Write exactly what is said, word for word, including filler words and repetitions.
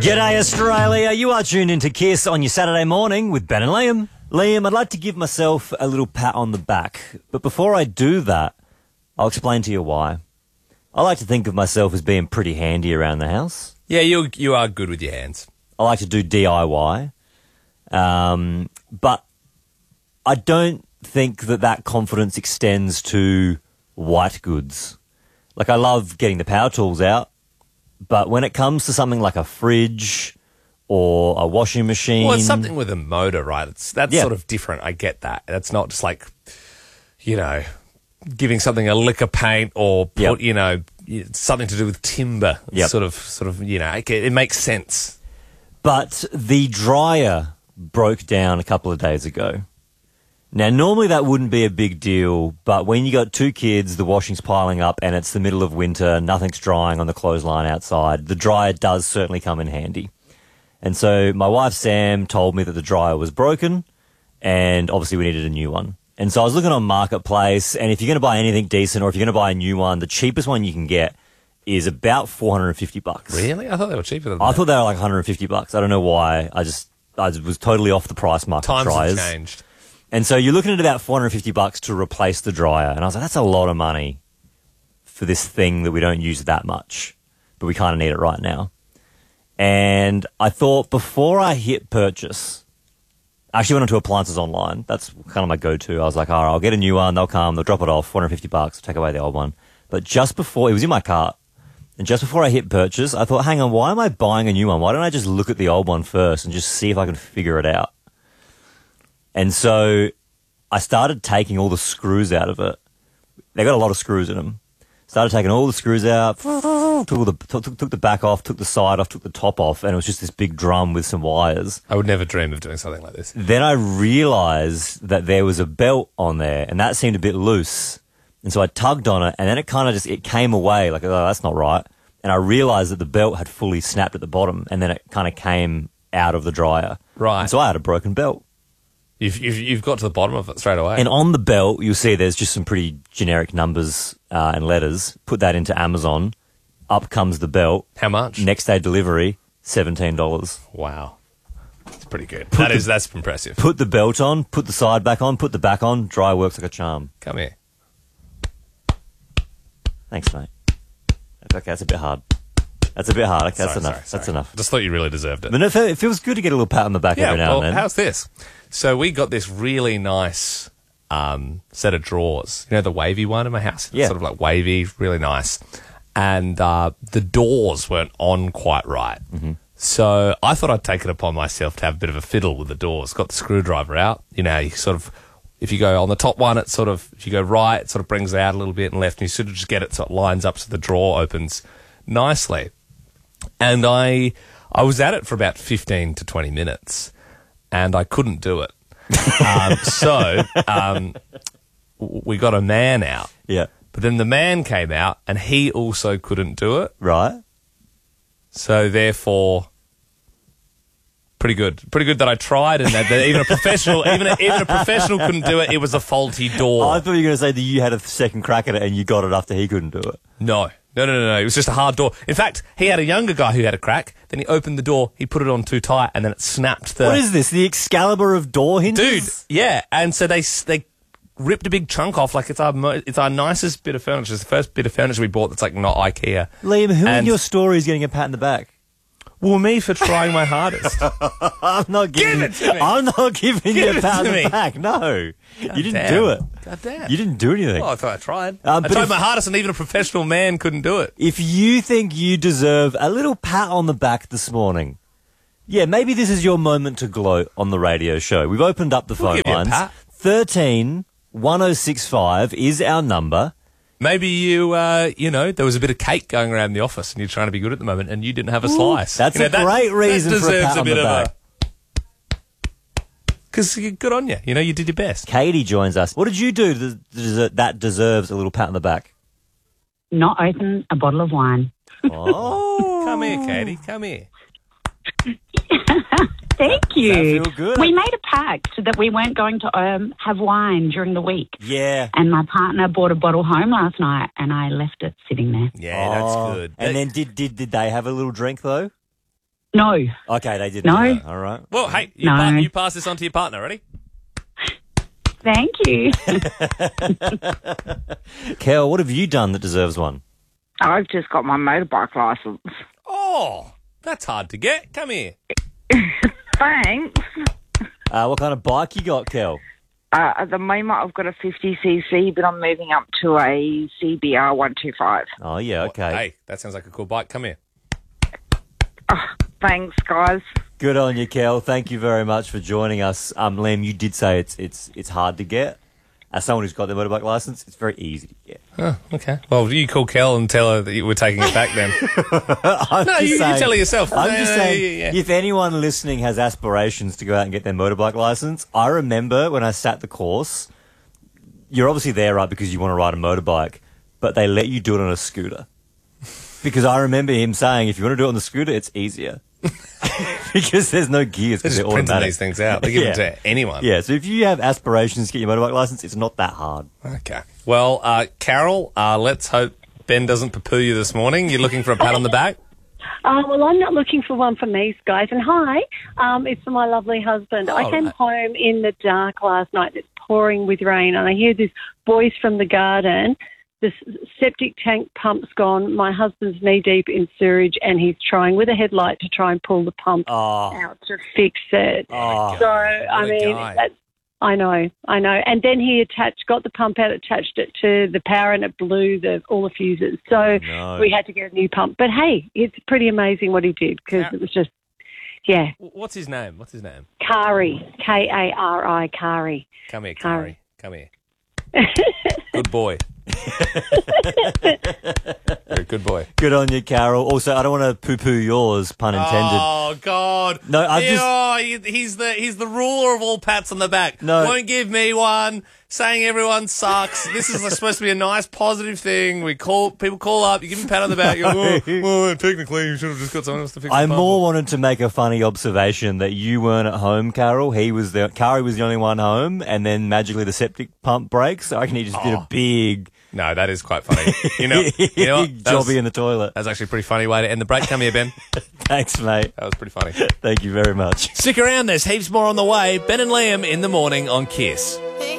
G'day, Australia. You are tuned into Kiss on your Saturday morning with Ben and Liam. Liam, I'd like to give myself a little pat on the back. But before I do that, I'll explain to you why. I like to think of myself as being pretty handy around the house. Yeah, you you are good with your hands. I like to do D I Y. Um, but I don't think that that confidence extends to white goods. Like, I love getting the power tools out. But when it comes to something like a fridge or a washing machine... Well, it's something with a motor, right? It's That's Yeah. sort of different. I get that. That's not just like, you know, giving something a lick of paint or, put, Yep. you know, something to do with timber. It's Yep. Sort of, sort of, you know, it, it makes sense. But the dryer broke down a couple of days ago. Now, normally that wouldn't be a big deal, but when you got two kids, the washing's piling up and it's the middle of winter, nothing's drying on the clothesline outside, the dryer does certainly come in handy. And so my wife, Sam, told me that the dryer was broken and obviously we needed a new one. And so I was looking on Marketplace, and if you're going to buy anything decent or if you're going to buy a new one, the cheapest one you can get is about four hundred fifty bucks. Really? I thought they were cheaper than I that. thought they were like one hundred fifty bucks. I don't know why. I just I was totally off the price mark. Times dryers. have changed. And so you're looking at about four hundred fifty bucks to replace the dryer. And I was like, that's a lot of money for this thing that we don't use that much, but we kind of need it right now. And I thought before I hit purchase, I actually went onto appliances online. That's kind of my go-to. I was like, all right, I'll get a new one. They'll come. They'll drop it off, four hundred fifty bucks, take away the old one. But just before, it was in my cart. And just before I hit purchase, I thought, hang on, why am I buying a new one? Why don't I just look at the old one first and just see if I can figure it out? And so I started taking all the screws out of it. They got a lot of screws in them. Started taking all the screws out, took, all the, took, took the back off, took the side off, took the top off, and it was just this big drum with some wires. I would never dream of doing something like this. Then I realized that there was a belt on there, and that seemed a bit loose. And so I tugged on it, and then it kind of just, it came away, like, oh, that's not right. And I realized that the belt had fully snapped at the bottom, and then it kind of came out of the dryer. Right. And so I had a broken belt. You've, you've, you've got to the bottom of it straight away. And on the belt, you'll see there's just some pretty generic numbers uh, and letters. Put that into Amazon. Up comes the belt. How much? Next day delivery, seventeen dollars. Wow. That's pretty good. That the- is, that's impressive. Put the belt on, put the side back on, put the back on. Dry works like a charm. Come here. Thanks, mate. Okay, that's a bit hard. That's a bit hard. Okay, that's Sorry, enough. sorry, That's sorry. enough. I just thought you really deserved it. But no, it it feels good to get a little pat on the back Yeah, every now well, and then. how's this? So we got this really nice um, set of drawers. You know, the wavy one in my house? It's Yeah. sort of like wavy, really nice. And uh, the doors weren't on quite right. Mm-hmm. So I thought I'd take it upon myself to have a bit of a fiddle with the doors. Got the screwdriver out. You know, you sort of, if you go on the top one, it sort of, if you go right, it sort of brings it out a little bit, and left, and you sort of just get it so it lines up so the drawer opens nicely. And I I was at it for about fifteen to twenty minutes, and I couldn't do it. um, so um, w- we got a man out. Yeah. But then the man came out, and he also couldn't do it. Right. So therefore, pretty good. Pretty good that I tried, and that, that even a professional, even a, even a professional couldn't do it. It was a faulty door. I thought you were going to say that you had a second crack at it and you got it after he couldn't do it. No. No, no, no, no. It was just a hard door. In fact, he had a younger guy who had a crack. Then he opened the door, he put it on too tight, and then it snapped the... What is this? The Excalibur of door Dude, hinges? yeah. And so they they ripped a big chunk off. Like, it's our mo- it's our nicest bit of furniture. It's the first bit of furniture we bought that's, like, not IKEA. Liam, who in And- your story is getting a pat in the back? Well, me for trying my hardest. I'm not giving Give it to me. I'm not giving Give you a it pat on to the me. back. No. you didn't damn. do it. God damn. You didn't do anything. Oh, I thought I tried. Uh, I but tried if- my hardest, and even a professional man couldn't do it. If you think you deserve a little pat on the back this morning, yeah, maybe this is your moment to gloat on the radio show. We've opened up the We'll phone give you a lines. pat. thirteen one oh six five is our number. Maybe you, uh, you know, there was a bit of cake going around the office, and you're trying to be good at the moment, and you didn't have a slice. That's You know, a that- great reason that for a deserves pat on bit the of back. Because good on you. You know, you did your best. Katie joins us. What did you do to des- that deserves a little pat on the back? Not open a bottle of wine. Oh. Come here, Katie. Come here. Thank you. That feel good? We made a pact that we weren't going to um, have wine during the week. Yeah. And my partner bought a bottle home last night, and I left it sitting there. Yeah, Oh. that's good. And then did, did did they have a little drink though? No. Okay, they didn't. No. know. All right. Well, hey, you, No. pa- you pass this on to your partner. Ready? Thank you. Kel, what have you done that deserves one? I've just got my motorbike licence. Oh, that's hard to get. Come here. Thanks. Uh, what kind of bike you got, Kel? Uh, at the moment, I've got a fifty c c, but I'm moving up to a C B R one twenty-five. Oh, yeah, okay. Hey, that sounds like a cool bike. Come here. Oh, thanks, guys. Good on you, Kel. Thank you very much for joining us. Um, Liam, you did say it's it's it's hard to get. As someone who's got their motorbike licence, it's very easy to get. Oh, okay. Well, you call Kel and tell her that you were taking it back then. I'm No, just you, you saying- tell her yourself. I'm Yeah, just yeah, saying, yeah, yeah. if anyone listening has aspirations to go out and get their motorbike licence, I remember when I sat the course, you're obviously there, right, because you want to ride a motorbike, but they let you do it on a scooter. Because I remember him saying, if you want to do it on the scooter, it's easier. Because there's no gears, They're because just they're printing automatic. these things out. They give Yeah. them to anyone. Yeah, so if you have aspirations to get your motorbike licence, it's not that hard. Okay. Well, uh, Carol, uh, let's hope Ben doesn't poo you this morning. You're looking for a pat on the back? Uh, well, I'm not looking for one for me, guys. And hi, um, it's for my lovely husband. Oh, I came right. home in the dark last night. It's pouring with rain, and I hear this voice from the garden. The s- septic tank pump's gone. My husband's knee deep in sewage, and he's trying with a headlight to try and pull the pump Oh, out to fix it. oh. So, I a mean, guy. that's, I know, I know. And then he attached, got the pump out, attached it to the power, and it blew the all the fuses. So No. we had to get a new pump. But hey, it's pretty amazing what he did, because Yeah. it was just, yeah, What's his name? What's his name? Kari, K A R I, Kari. Come here, Kari. Kari. Come here. Good boy. You're a good boy. Good on you, Carol. Also, I don't want to poo-poo yours, pun intended. Oh God! No, I Yeah, just- oh, he- he's the he's the ruler of all pats on the back. No. Won't give me one. Saying everyone sucks. This is supposed to be a nice, positive thing. We call people call up. You give them a pat on the back. You go, oh, well, technically, you should have just got someone else to fix. I the pump. more wanted to make a funny observation that you weren't at home, Carol. He was there. Kari was the only one home, and then magically the septic pump breaks. So I reckon he just did Oh. a big, No, that is quite funny. You know, you know what? big That was, jobby in the toilet. that's actually a pretty funny way to end the break. Come here, Ben. Thanks, mate. That was pretty funny. Thank you very much. Stick around. There's heaps more on the way. Ben and Liam in the morning on Kiss. Hey,